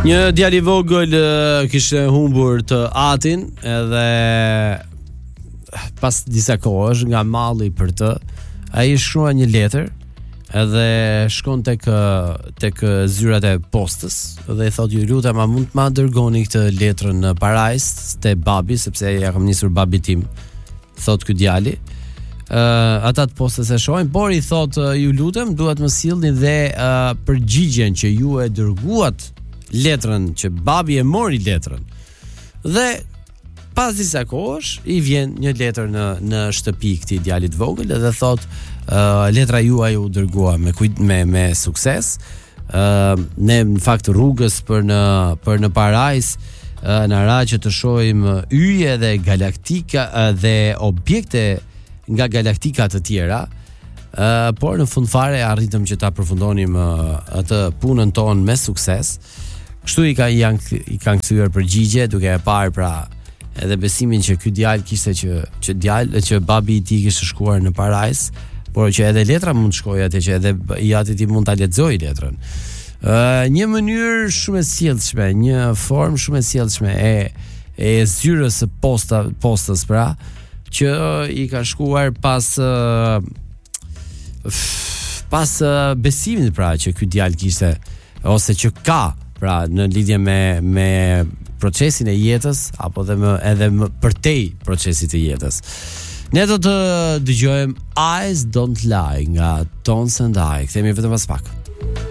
Një djalë i vogël kishte humbur të atin edhe pas disa kohësh nga malli për të, ai shkrua një letër edhe shkon tek zyrat e postës dhe i thotë ju lutem a mund të ma dërgoni këtë letrën në parajsë te babi sepse ja kam nisur babi tim, thotë ky djali. Ata të postës e shohin, por i thotë ju lutem duhet më sillni dhe përgjigjen që ju e dërguat letrën që babi e mori letrën. Dhe pas disa kohësh i vjen një letër në shtëpi këtij djalit vogël dhe thotë letra juaj u dërgua me sukses. Ne në fakt rrugës për në parajsë na ra që të shohim yje dhe galaktika dhe objekte nga galaktika të tjera. Por në fund fare arritëm që ta përfundonim atë punën tonë me sukses. Kështu i kanë kthyer përgjigje duke e parë pra edhe besimin që ky djalë kishte që babi i tij kishte shkuar në parajsë, por që edhe letra mund të shkojë atje, që edhe i ati ti mund ta lexojë letrën. Një mënyrë shumë e sjellshme, një formë shumë e sjellshme e zyrës së postës pra, që i ka shkuar pas besimit pra që ky djalë kishte ose që ka pra në lidhje me procesin e jetës apo edhe më përtej procesit të jetës. Ne do të dëgjojmë Eyes Don't Lie nga Tones and I. Kthehemi vetëm pas pak.